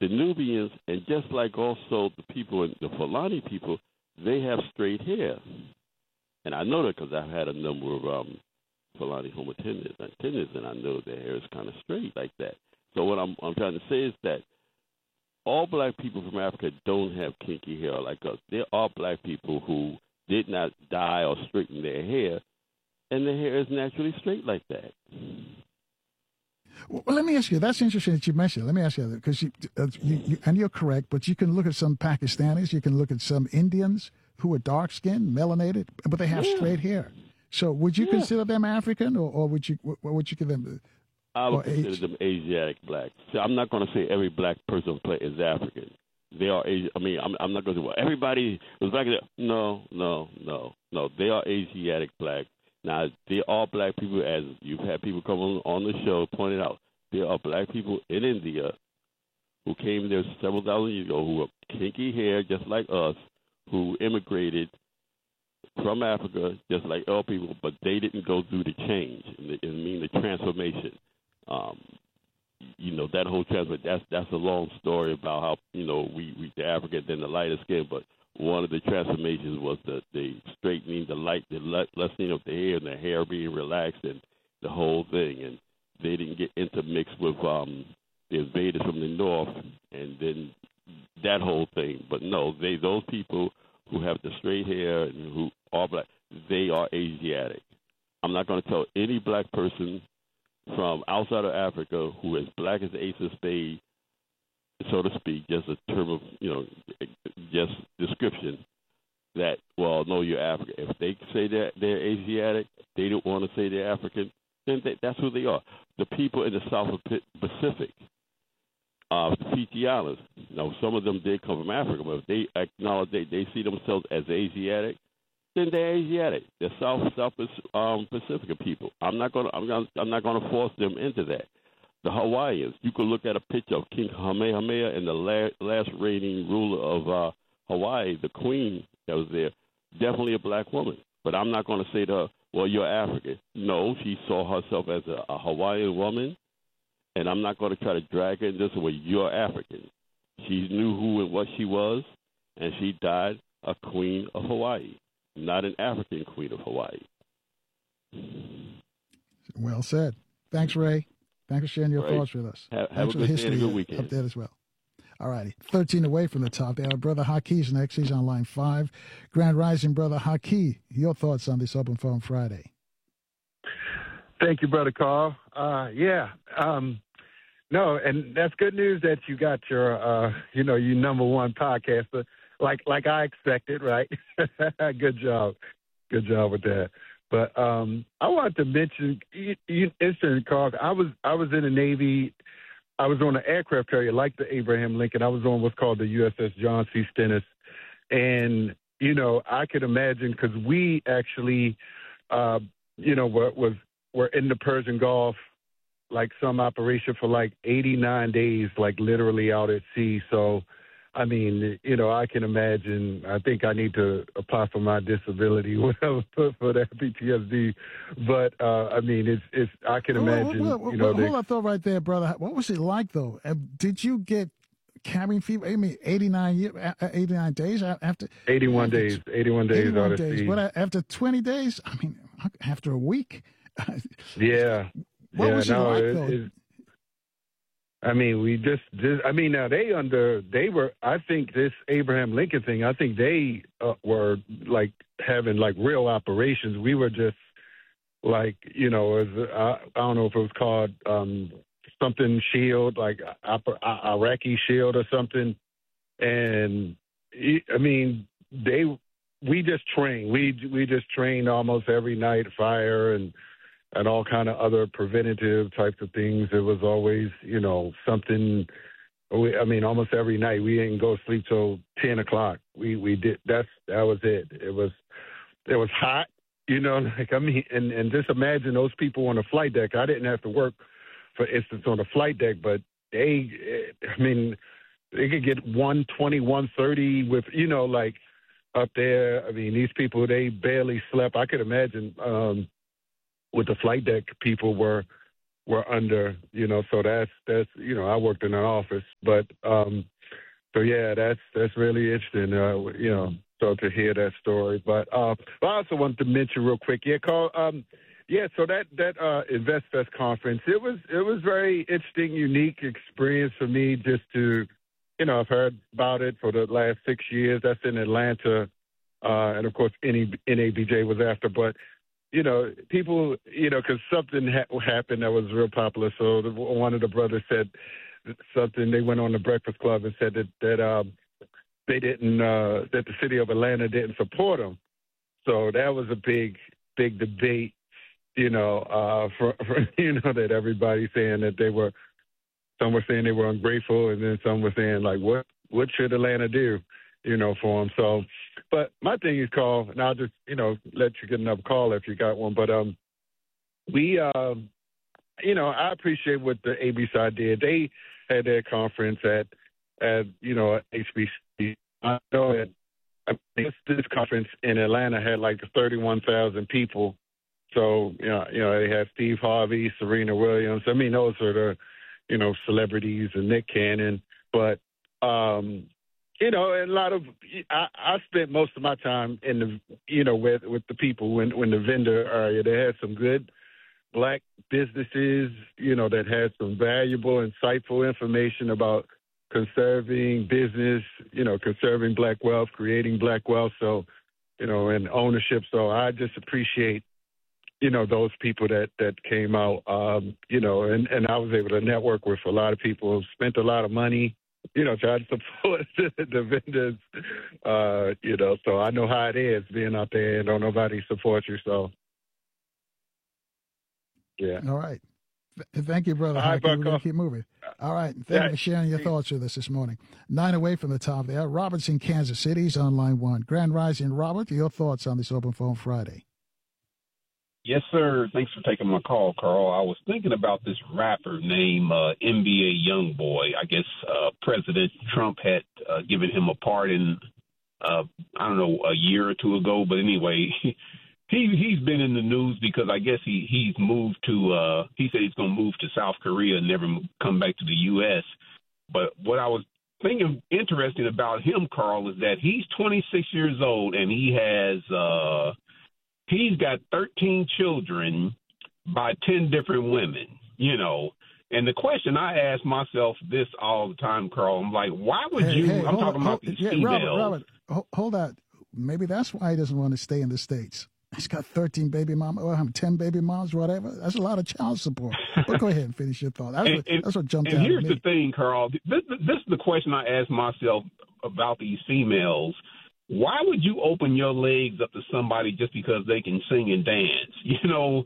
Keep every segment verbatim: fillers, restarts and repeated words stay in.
the Nubians, and just like also the people, the Fulani people, they have straight hair. And I know that because I've had a number of um, Fulani home attendants, attendants, and I know their hair is kind of straight like that. So what I'm, I'm trying to say is that all black people from Africa don't have kinky hair like us. There are black people who did not dye or straighten their hair, and their hair is naturally straight like that. Well, let me ask you. That's interesting that you mentioned. Let me ask you because you, uh, you, you, and you're correct. But you can look at some Pakistanis, you can look at some Indians who are dark skinned, melanated, but they have yeah. straight hair. So, would you yeah. consider them African, or, or would you? What would you give them? I would consider age? them Asiatic black. So I'm not going to say every black person play is African. They are Asian. I mean, I'm, I'm not going to say well everybody was black. No, no, no, no. They are Asiatic black. Now, there are black people, as you've had people come on, on the show pointed out, there are black people in India who came there several thousand years ago who have kinky hair just like us, who immigrated from Africa just like our people, but they didn't go through the change, and the, I mean the transformation. Um, you know, that whole transfer, that's, that's a long story about how, you know, we, we the African, then the lighter skin, but one of the transformations was the, the straightening, the light, the lessening of the hair, and the hair being relaxed, and the whole thing. And they didn't get intermixed with um, the invaders from the north, and then that whole thing. But no, they those people who have the straight hair and who are black, they are Asiatic. I'm not going to tell any black person from outside of Africa who is black as the ace of spades, so to speak, just a term of, you know, just description, that, well, no, you're African. If they say that they're Asiatic, they don't want to say they're African, then they, that's who they are. The people in the South Pacific, uh, the Fiji Islands, you know, some of them did come from Africa, but if they acknowledge they, they see themselves as Asiatic, then they're Asiatic. They're South South um, Pacific people. I'm not going to I'm gonna, I'm not going to force them into that. The Hawaiians, you could look at a picture of King Kamehameha and the last, last reigning ruler of uh, Hawaii, the queen that was there, definitely a black woman. But I'm not going to say to her, well, you're African. No, she saw herself as a, a Hawaiian woman, and I'm not going to try to drag her in this way. You're African. She knew who and what she was, and she died a queen of Hawaii, not an African queen of Hawaii. Well said. Thanks, Ray. Thanks for sharing your right. thoughts with us. Have, Thanks have for a the good history day and a good weekend. Up there as well. All righty. thirteen away from the top there. Brother Haki's next. He's on line five. Grand Rising, Brother Haki. Your thoughts on this Open Phone Friday? Thank you, Brother Carl. Uh, yeah. Um, no, and that's good news that you got your, uh, you know, you number one podcaster, like like I expected, right? Good job. Good job with that. But um, I wanted to mention, you, you, interesting, Carl. I was I was in the Navy. I was on an aircraft carrier like the Abraham Lincoln. I was on what's called the U S S John C. Stennis, and you know I could imagine because we actually, uh, you know, were, was were in the Persian Gulf, like some operation for like eighty-nine days, like literally out at sea. So. I mean, you know, I can imagine. I think I need to apply for my disability, whatever, for that P T S D. But uh, I mean, it's it's. I can imagine. Well, well, well, you know, well, hold that thought right there, brother. What was it like though? Uh, did you get cabin fever? I mean, eighty-nine year, eighty-nine days after. Eighty-one after, days. Eighty-one days. Eighty-one out days. Sea. But after twenty days, I mean, after a week. yeah. What yeah, was it no, like it, though? It, I mean, we just, just, I mean, now they under, they were, I think this Abraham Lincoln thing, I think they uh, were like having like real operations. We were just like, you know, as, I, I don't know if it was called um, something shield, like Iraqi shield or something. And I mean, they, we just trained, we, we just trained almost every night, fire and, and all kind of other preventative types of things. It was always, you know, something. We, I mean, almost every night we didn't go to sleep till ten o'clock. We we did that's that was it. It was it was hot, you know. Like I mean, and and just imagine those people on the flight deck. I didn't have to work, for instance, on the flight deck, but they, I mean, they could get one twenty, one thirty with, you know, like up there. I mean, these people, they barely slept. I could imagine. Um, With the flight deck, people were were under, you know, so that's, that's, you know, I worked in an office, but, um, so yeah, that's, that's really interesting, uh, you know, so to hear that story. But, uh, I also wanted to mention real quick, yeah, Carl, um, yeah, so that, that, uh, InvestFest conference, it was, it was very interesting, unique experience for me just to, you know, I've heard about it for the last six years. That's in Atlanta. Uh, and of course, N A B J was after, but, you know, people, you know, because something ha- happened that was real popular. So the, one of the brothers said something, they went on the Breakfast Club and said that, that, um, they didn't, uh, that the city of Atlanta didn't support them. So that was a big, big debate. You know, uh, for, for, you know, that everybody saying that they were, some were saying they were ungrateful, and then some were saying, like, what, what should Atlanta do, you know, for them? So, but my thing is, Carl, and I'll just, you know, let you get another call if you got one, but um, we, um, you know, I appreciate what the A B C did. They had their conference at, at you know, H B C. I know that I mean, this, this conference in Atlanta had like thirty-one thousand people. So, you know, you know, they had Steve Harvey, Serena Williams. I mean, those are the, you know, celebrities, and Nick Cannon. But, um, you know, a lot of, I, I spent most of my time in the, you know, with, with the people when, when the vendor area. They had some good black businesses, you know, that had some valuable, insightful information about conserving business, you know, conserving black wealth, creating black wealth. So, you know, and ownership. So I just appreciate, you know, those people that, that came out, um, you know, and, and I was able to network with a lot of people, spent a lot of money, you know, trying to support the vendors, uh, you know, so I know how it is being out there and don't nobody support you. So, yeah. All right. Th- Thank you, Brother All right, Hackey. We're going Buck. to keep moving. All right. Thank Yeah. you for sharing your thoughts with us this morning. Nine away from the top there. Robert's in Kansas City. He's on line one. Grand Rising, Robert, your thoughts on this Open Phone Friday? Yes, sir. Thanks for taking my call, Carl. I was thinking about this rapper named uh, N B A Youngboy. I guess uh, President Trump had uh, given him a pardon, uh, I don't know, a year or two ago. But anyway, he he's been in the news because I guess he he's moved to. Uh, he said he's going to move to South Korea and never come back to the U S. But what I was thinking interesting about him, Carl, is that he's twenty-six years old and he has. Uh, He's got thirteen children by ten different women, you know. And the question I ask myself this all the time, Carl, I'm like, why would Hey, you, hey, I'm hold talking on, about hold- these yeah, females. Robert, Robert, ho- hold on. Maybe that's why he doesn't want to stay in the States. He's got thirteen baby moms, or ten baby moms, whatever. That's a lot of child support. But go ahead and finish your thought. That's, And, what, and, that's what jumped and out here's at me. the thing, Carl. This, this is the question I ask myself about these females. Why would you open your legs up to somebody just because they can sing and dance? You know,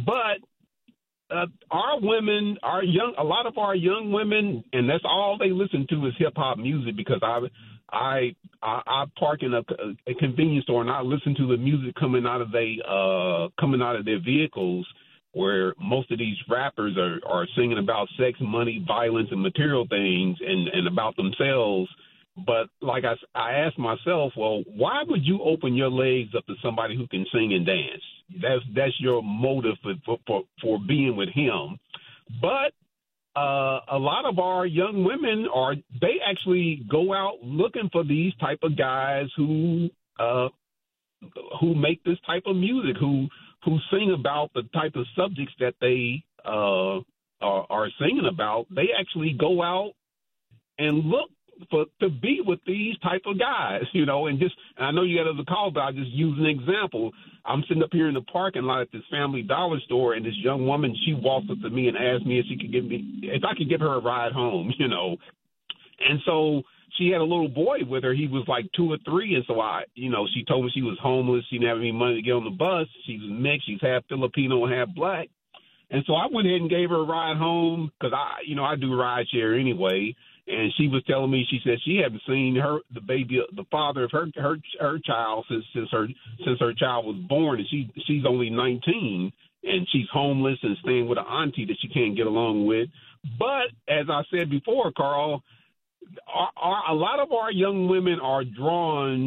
but uh, our women, our young, a lot of our young women, and that's all they listen to is hip hop music. Because I, I, I, I park in a, a convenience store and I listen to the music coming out of they, uh, coming out of their vehicles, where most of these rappers are, are singing about sex, money, violence, and material things, and, and about themselves. But like I, I asked myself, well, why would you open your legs up to somebody who can sing and dance? That's that's your motive for for, for, for being with him. But uh, a lot of our young women are they actually go out looking for these type of guys who uh, who make this type of music, who who sing about the type of subjects that they uh, are, are singing about. They actually go out and look for to be with these type of guys, you know, and just and I know you got other calls, but I'll just use an example. I'm sitting up here in the parking lot at this Family Dollar store, and this young woman, she walked up to me and asked me if she could give me if I could give her a ride home, you know. And so she had a little boy with her. He was like two or three, and so I, you know, she told me she was homeless. She didn't have any money to get on the bus. She's mixed. She's half Filipino and half black. And so I went ahead and gave her a ride home because I, you know, I do ride share anyway. And she was telling me, she said she hadn't seen her the baby, the father of her her her child since since her since her child was born, and she she's only nineteen, and she's homeless and staying with an auntie that she can't get along with. But as I said before, Carl, our, our, a lot of our young women are drawn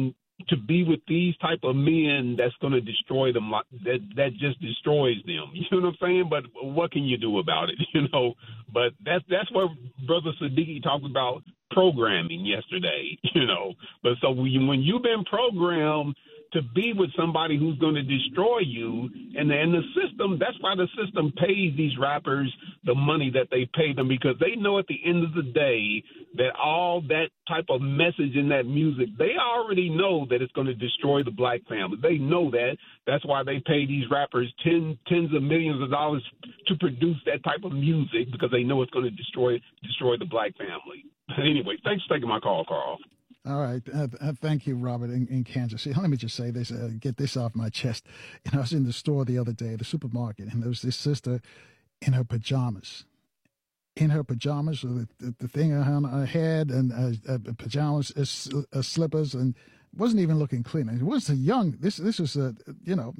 to be with these type of men that's going to destroy them, like that that just destroys them. You know what I'm saying? But what can you do about it? You know, but that's that's what Brother Siddiqui talked about programming yesterday. You know, but so when, when you've been programmed to be with somebody who's going to destroy you, and the, and the system, that's why the system pays these rappers the money that they pay them, because they know at the end of the day that all that type of message in that music, they already know that it's going to destroy the black family. They know that. That's why they pay these rappers ten, tens of millions of dollars to produce that type of music, because they know it's going to destroy destroy the black family. Anyway, thanks for taking my call, Carl. All right. Uh, uh, thank you, Robert, in, in Kansas City. Let me just say this, uh, get this off my chest. You know, I was in the store the other day, the supermarket, and there was this sister in her pajamas. In her pajamas, with the, the thing on her head, and uh, uh, pajamas, uh, uh, slippers, and wasn't even looking clean. It was a young, this this was, a, you know,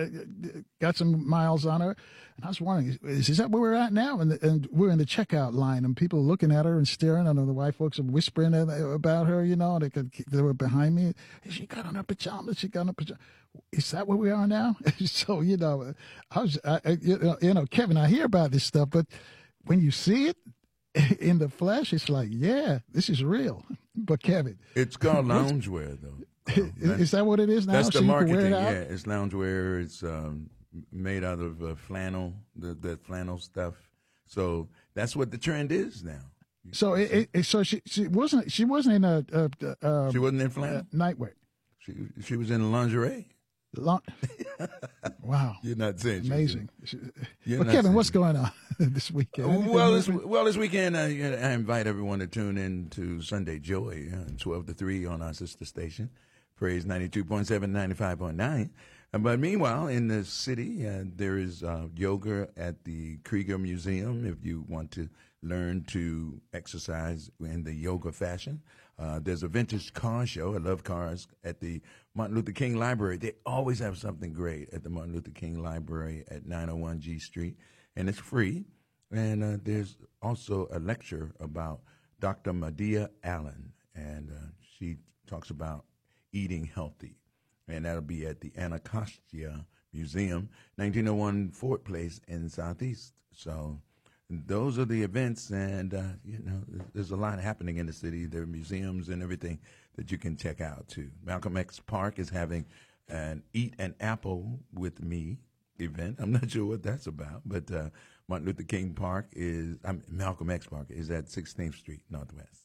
got some miles on her. And I was wondering, is, is that where we're at now? And, and we're in the checkout line, and people looking at her and staring. I know the white folks are whispering about her, you know, they could, they were behind me. She got on her pajamas, she got on her pajamas. Is that where we are now? So, you know, I was, I, I, you know, Kevin, I hear about this stuff, but when you see it in the flesh, it's like, yeah, this is real. But Kevin, it's called loungewear, though. Um, is that what it is now? That's so the you marketing. can wear it out? Yeah, it's loungewear. It's um, made out of uh, flannel, the, the flannel stuff. So that's what the trend is now. So, it, it, so she she wasn't she wasn't in a, a, a she wasn't in flannel uh, nightwear. She she was in lingerie. Long, wow, you're not saying amazing. You're but not Kevin, what's going on this weekend? Anything well, this, moving? well, this weekend I, I invite everyone to tune in to Sunday Joy, uh, twelve to three on our sister station, Praise ninety-two point seven, ninety-five point nine. Uh, but meanwhile, in the city, uh, there is uh, yoga at the Krieger Museum. If you want to learn to exercise in the yoga fashion. Uh, there's a vintage car show. I love cars at the Martin Luther King Library. They always have something great at the Martin Luther King Library at nine oh one G Street, and it's free. And uh, there's also a lecture about Doctor Medea Allen, and uh, she talks about eating healthy, and that'll be at the Anacostia Museum, nineteen oh one Fort Place in Southeast. So those are the events, and, uh, you know, there's a lot happening in the city. There are museums and everything that you can check out, too. Malcolm X Park is having an Eat an Apple with Me event. I'm not sure what that's about, but uh, Martin Luther King Park is, I mean, Malcolm X Park is at sixteenth Street Northwest.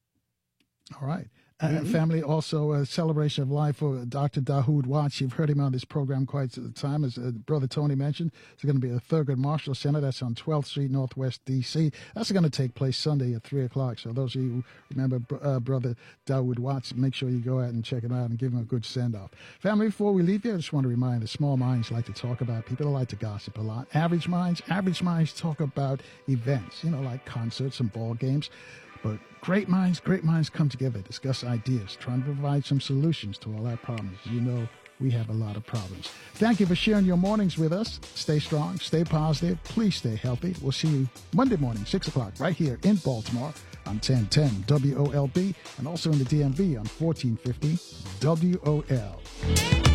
All right. Uh, Mm-hmm. Family, also a celebration of life for Doctor Dahoud Watts. You've heard him on this program quite a time, as uh, Brother Tony mentioned. It's going to be at Thurgood Marshall Center. That's on twelfth Street, Northwest D C. That's going to take place Sunday at three o'clock. So those of you who remember uh, Brother Dahoud Watts, make sure you go out and check him out and give him a good send-off. Family, before we leave you, I just want to remind that small minds like to talk about people that like to gossip a lot. Average minds, average minds talk about events, you know, like concerts and ball games. But great minds, great minds come together, discuss ideas, trying to provide some solutions to all our problems. You know, we have a lot of problems. Thank you for sharing your mornings with us. Stay strong, stay positive, please stay healthy. We'll see you Monday morning, six o'clock, right here in Baltimore on ten ten W O L B, and also in the D M V on fourteen fifty W O L.